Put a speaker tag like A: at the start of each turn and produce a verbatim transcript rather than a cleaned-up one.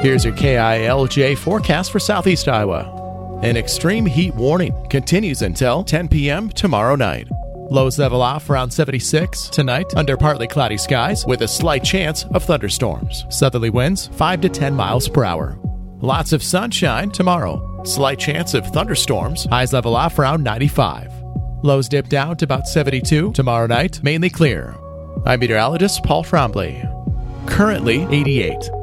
A: Here's your K I L J forecast for Southeast Iowa. An extreme heat warning continues until ten p.m. tomorrow night. Lows level off around seventy-six tonight under partly cloudy skies with a slight chance of thunderstorms. Southerly winds five to ten miles per hour. Lots of sunshine tomorrow. Slight chance of thunderstorms. Highs level off around ninety-five. Lows dip down to about seventy-two tomorrow night, mainly clear. I'm meteorologist Paul Trombley. Currently eighty-eight.